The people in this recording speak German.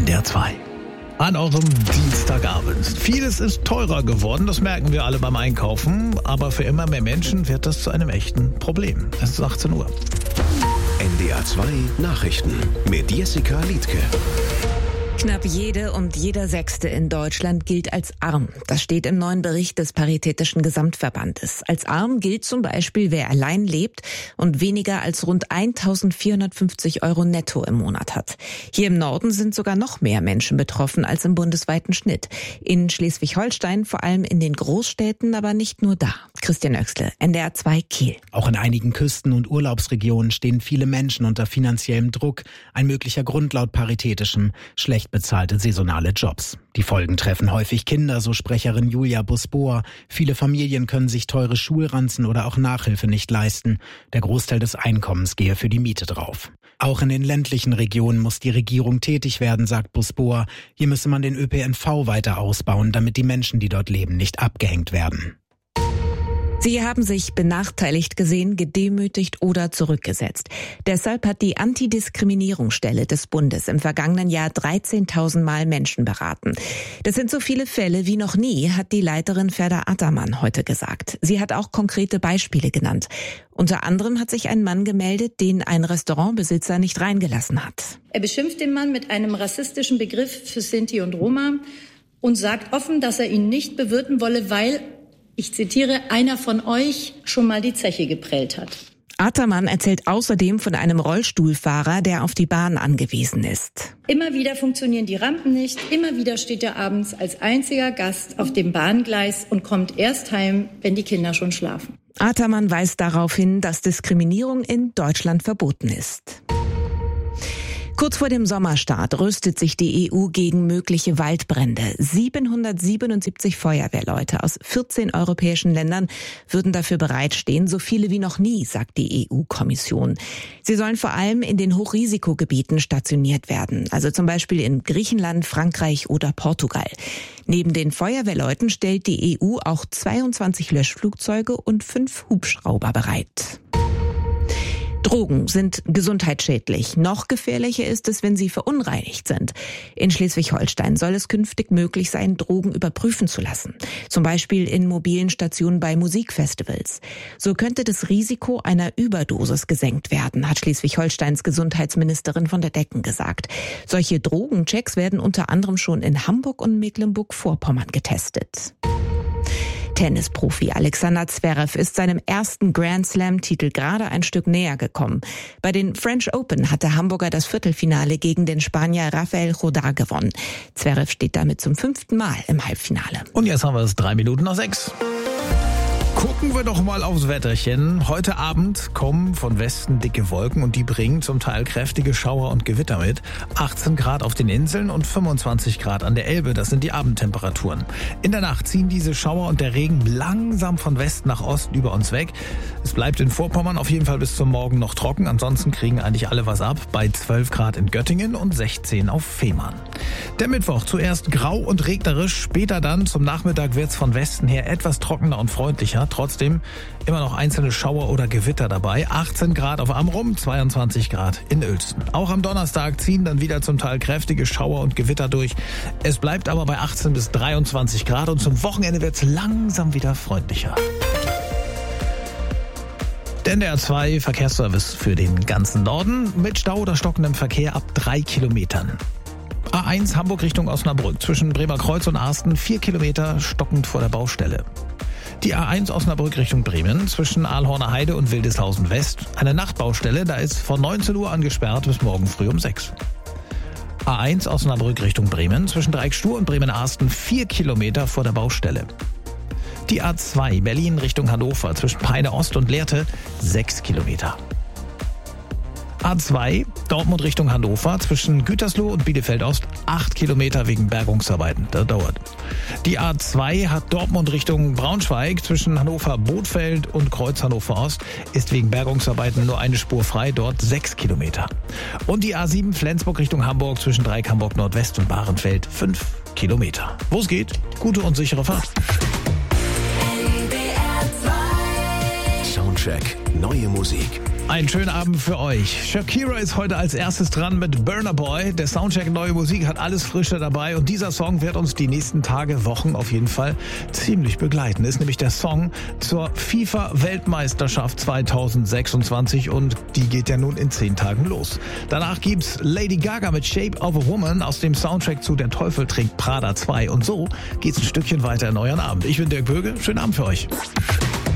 NDR 2. An eurem Dienstagabend. Vieles ist teurer geworden, das merken wir alle beim Einkaufen. Aber für immer mehr Menschen wird das zu einem echten Problem. Es ist 18 Uhr. NDR 2 Nachrichten mit Jessica Liedtke. Knapp jede und jeder Sechste in Deutschland gilt als arm. Das steht im neuen Bericht des Paritätischen Gesamtverbandes. Als arm gilt zum Beispiel, wer allein lebt und weniger als rund 1.450 € netto im Monat hat. Hier im Norden sind sogar noch mehr Menschen betroffen als im bundesweiten Schnitt. In Schleswig-Holstein vor allem in den Großstädten, aber nicht nur da. Christian Oechsle, NDR 2 Kiel. Auch in einigen Küsten- und Urlaubsregionen stehen viele Menschen unter finanziellem Druck. Ein möglicher Grund laut Paritätischem: schlecht bezahlte saisonale Jobs. Die Folgen treffen häufig Kinder, so Sprecherin Julia Busbohr. Viele Familien können sich teure Schulranzen oder auch Nachhilfe nicht leisten. Der Großteil des Einkommens gehe für die Miete drauf. Auch in den ländlichen Regionen muss die Regierung tätig werden, sagt Busbohr. Hier müsse man den ÖPNV weiter ausbauen, damit die Menschen, die dort leben, nicht abgehängt werden. Sie haben sich benachteiligt gesehen, gedemütigt oder zurückgesetzt. Deshalb hat die Antidiskriminierungsstelle des Bundes im vergangenen Jahr 13.000 Mal Menschen beraten. Das sind so viele Fälle wie noch nie, hat die Leiterin Ferda Ataman heute gesagt. Sie hat auch konkrete Beispiele genannt. Unter anderem hat sich ein Mann gemeldet, den ein Restaurantbesitzer nicht reingelassen hat. Er beschimpft den Mann mit einem rassistischen Begriff für Sinti und Roma und sagt offen, dass er ihn nicht bewirten wolle, weil, ich zitiere, einer von euch schon mal die Zeche geprellt hat. Ataman erzählt außerdem von einem Rollstuhlfahrer, der auf die Bahn angewiesen ist. Immer wieder funktionieren die Rampen nicht. Immer wieder steht er abends als einziger Gast auf dem Bahngleis und kommt erst heim, wenn die Kinder schon schlafen. Ataman weist darauf hin, dass Diskriminierung in Deutschland verboten ist. Kurz vor dem Sommerstart rüstet sich die EU gegen mögliche Waldbrände. 777 Feuerwehrleute aus 14 europäischen Ländern würden dafür bereitstehen, so viele wie noch nie, sagt die EU-Kommission. Sie sollen vor allem in den Hochrisikogebieten stationiert werden, also zum Beispiel in Griechenland, Frankreich oder Portugal. Neben den Feuerwehrleuten stellt die EU auch 22 Löschflugzeuge und 5 Hubschrauber bereit. Drogen sind gesundheitsschädlich. Noch gefährlicher ist es, wenn sie verunreinigt sind. In Schleswig-Holstein soll es künftig möglich sein, Drogen überprüfen zu lassen. Zum Beispiel in mobilen Stationen bei Musikfestivals. So könnte das Risiko einer Überdosis gesenkt werden, hat Schleswig-Holsteins Gesundheitsministerin von der Decken gesagt. Solche Drogenchecks werden unter anderem schon in Hamburg und Mecklenburg-Vorpommern getestet. Tennisprofi Alexander Zverev ist seinem ersten Grand-Slam-Titel gerade ein Stück näher gekommen. Bei den French Open hat der Hamburger das Viertelfinale gegen den Spanier Rafael Jodar gewonnen. Zverev steht damit zum 5. Mal im Halbfinale. Und jetzt haben wir es 6:03. Gucken wir doch mal aufs Wetterchen. Heute Abend kommen von Westen dicke Wolken und die bringen zum Teil kräftige Schauer und Gewitter mit. 18 Grad auf den Inseln und 25 Grad an der Elbe, das sind die Abendtemperaturen. In der Nacht ziehen diese Schauer und der Regen langsam von Westen nach Osten über uns weg. Es bleibt in Vorpommern auf jeden Fall bis zum Morgen noch trocken, ansonsten kriegen eigentlich alle was ab, bei 12 Grad in Göttingen und 16 auf Fehmarn. Der Mittwoch zuerst grau und regnerisch, später dann zum Nachmittag wird's von Westen her etwas trockener und freundlicher. Trotzdem immer noch einzelne Schauer oder Gewitter dabei. 18 Grad auf Amrum, 22 Grad in Uelzen. Auch am Donnerstag ziehen dann wieder zum Teil kräftige Schauer und Gewitter durch. Es bleibt aber bei 18 bis 23 Grad und zum Wochenende wird's langsam wieder freundlicher. Der NDR 2 Verkehrsservice für den ganzen Norden mit Stau oder stockendem Verkehr ab 3 Kilometern. A1 Hamburg Richtung Osnabrück zwischen Bremerkreuz und Arsten 4 Kilometer stockend vor der Baustelle. Die A1 Osnabrück Richtung Bremen zwischen Aalhorner Heide und Wildeshausen West. Eine Nachtbaustelle, da ist von 19 Uhr angesperrt bis morgen früh um 6. A1 Osnabrück Richtung Bremen zwischen Dreiecksstuhr und Bremen-Arsten 4 Kilometer vor der Baustelle. Die A2 Berlin Richtung Hannover zwischen Peine Ost und Lehrte 6 Kilometer. A2 Dortmund Richtung Hannover zwischen Gütersloh und Bielefeld Ost 8 Kilometer wegen Bergungsarbeiten. Das dauert. Die A2 hat Dortmund Richtung Braunschweig zwischen Hannover Bothfeld und Kreuz Hannover Ost ist wegen Bergungsarbeiten nur eine Spur frei, dort 6 Kilometer. Und die A7 Flensburg Richtung Hamburg zwischen Dreieck Hamburg Nordwest und Bahrenfeld 5 Kilometer. Wo es geht, gute und sichere Fahrt. Soundcheck. Neue Musik. Einen schönen Abend für euch. Shakira ist heute als erstes dran mit Burna Boy. Der Soundcheck Neue Musik hat alles Frische dabei und dieser Song wird uns die nächsten Tage, Wochen auf jeden Fall ziemlich begleiten. Ist nämlich der Song zur FIFA-Weltmeisterschaft 2026 und die geht ja nun in 10 Tagen los. Danach gibt's Lady Gaga mit Shape of a Woman aus dem Soundtrack zu Der Teufel trägt Prada 2 und so geht's ein Stückchen weiter in euren Abend. Ich bin Dirk Böge, schönen Abend für euch.